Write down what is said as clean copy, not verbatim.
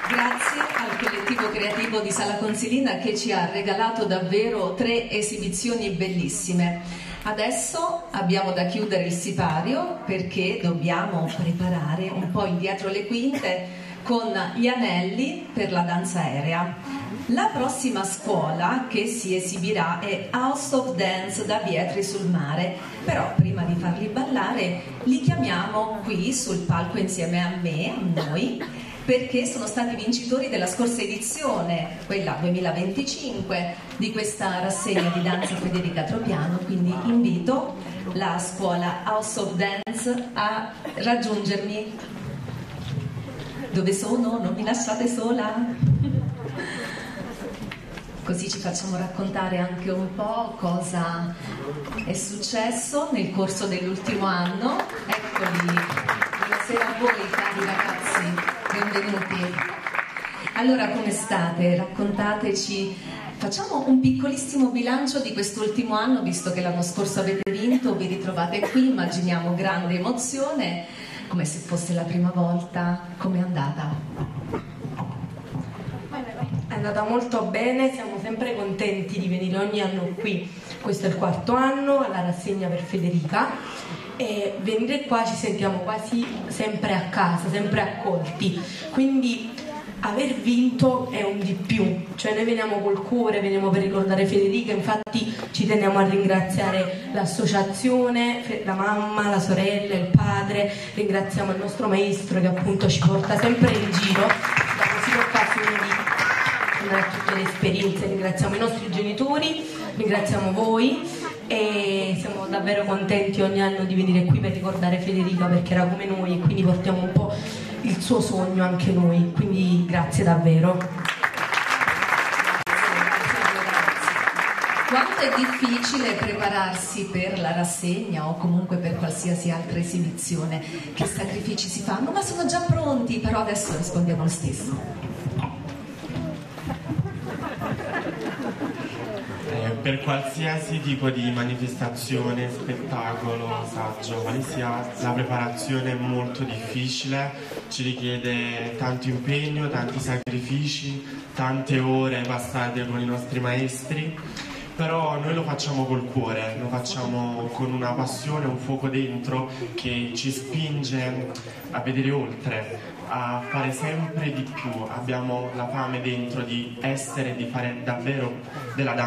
Grazie al collettivo creativo di Sala Consilina che ci ha regalato davvero 3 esibizioni bellissime. Adesso abbiamo da chiudere il sipario perché dobbiamo preparare un po' il dietro le quinte con gli anelli per la danza aerea. La prossima scuola che si esibirà è House of Dance da Vietri sul Mare, però prima di farli ballare li chiamiamo qui sul palco insieme a me, a noi, perché sono stati vincitori della scorsa edizione, quella 2025, di questa rassegna di danza Federica Tropiano, quindi invito la scuola House of Dance a raggiungermi. Dove sono? Non mi lasciate sola? Così ci facciamo raccontare anche un po' cosa è successo nel corso dell'ultimo anno. Eccoli, buonasera a voi cari ragazzi, benvenuti. Allora, come state? Raccontateci, facciamo un piccolissimo bilancio di quest'ultimo anno, visto che l'anno scorso avete vinto, vi ritrovate qui, immaginiamo grande emozione, come se fosse la prima volta. Com'è andata? È andata molto bene, siamo sempre contenti di venire ogni anno qui. Questo è il 4º anno alla rassegna per Federica e venire qua ci sentiamo quasi sempre a casa, sempre accolti, quindi aver vinto è un di più, cioè noi veniamo col cuore, veniamo per ricordare Federica, infatti ci teniamo a ringraziare l'associazione, la mamma, la sorella, il padre, ringraziamo il nostro maestro che appunto ci porta sempre in giro, da così l'occasione di andare a tutte le esperienze, ringraziamo i nostri genitori, ringraziamo voi e siamo davvero contenti ogni anno di venire qui per ricordare Federica perché era come noi e quindi portiamo un po' il suo sogno anche noi, quindi grazie davvero. Quanto è difficile prepararsi per la rassegna o comunque per qualsiasi altra esibizione? Che sacrifici si fanno? Ma sono già pronti, però adesso rispondiamo lo stesso. Per qualsiasi tipo di manifestazione, spettacolo, saggio, quale sia, la preparazione è molto difficile, ci richiede tanto impegno, tanti sacrifici, tante ore passate con i nostri maestri, però noi lo facciamo col cuore, lo facciamo con una passione, un fuoco dentro che ci spinge a vedere oltre, a fare sempre di più. Abbiamo la fame dentro di essere e di fare davvero della danza